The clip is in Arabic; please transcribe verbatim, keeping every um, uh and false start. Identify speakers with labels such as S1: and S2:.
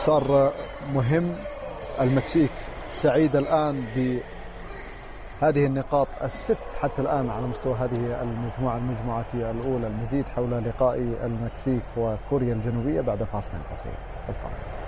S1: انتصار مهم. المكسيك سعيد الآن بهذه النقاط الست حتى الآن على مستوى هذه المجموعة المجموعة الأولى. المزيد حول لقاء المكسيك وكوريا الجنوبية بعد فاصل قصير.